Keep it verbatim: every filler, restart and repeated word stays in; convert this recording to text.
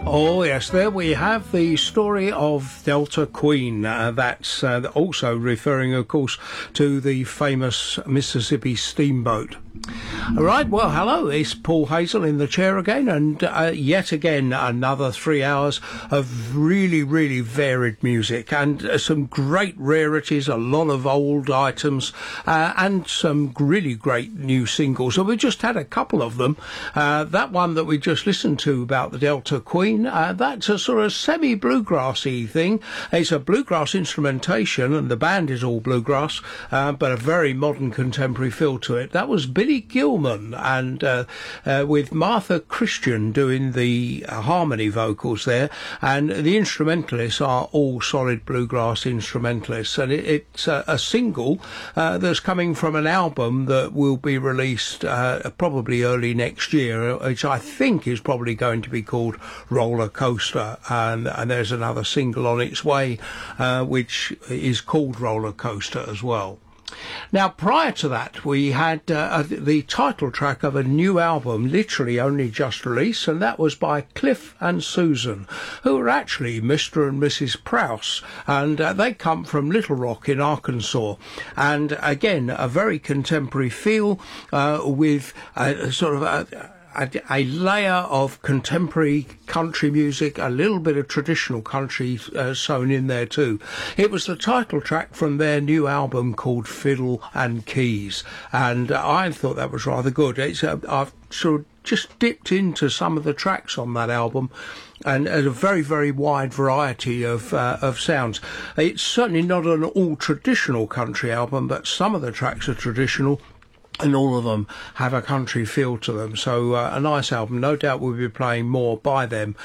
Oh yes, there we have the story of Delta Queen. Uh, that's uh, also referring, of course, to the famous Mississippi steamboat. All right, well, hello, it's Paul Hazel in the chair again, and uh, yet again another three hours of really, really varied music, and uh, some great rarities, a lot of old items, uh, and some really great new singles. So we just had a couple of them. Uh, that one that we just listened to about the Delta Queen, uh, that's a sort of semi-bluegrassy thing. It's a bluegrass instrumentation, and the band is all bluegrass, uh, but a very modern contemporary feel to it. That was Billy Gilman, and uh, uh, with Martha Christian doing the uh, harmony vocals there, and the instrumentalists are all solid bluegrass instrumentalists, and it, it's a, a single uh, that's coming from an album that will be released uh, probably early next year, which I think is probably going to be called Roller Coaster, and, and there's another single on its way uh, which is called Roller Coaster as well. Now, prior to that, we had uh, the title track of a new album, literally only just released, and that was by Cliff and Susan, who are actually Mister and Missus Prowse, and uh, they come from Little Rock in Arkansas. And again, a very contemporary feel uh, with a, sort of a, A, a layer of contemporary country music, a little bit of traditional country uh, sewn in there too. It was the title track from their new album called Fiddle and Keys, and uh, I thought that was rather good. It's uh, I've sort of just dipped into some of the tracks on that album, and a very, very wide variety of uh, of sounds. It's certainly not an all traditional country album, but some of the tracks are traditional, and all of them have a country feel to them. So uh, a nice album. No doubt we'll be playing more by them